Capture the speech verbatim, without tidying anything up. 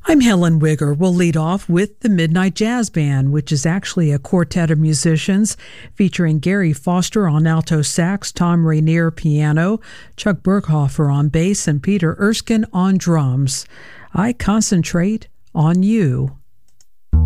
I'm Helen Wigger. We'll lead off with the Midnight Jazz Band, which is actually a quartet of musicians featuring Gary Foster on alto sax, Tom Rainier piano, Chuck Berghofer on bass, and Peter Erskine on drums. I Concentrate on You.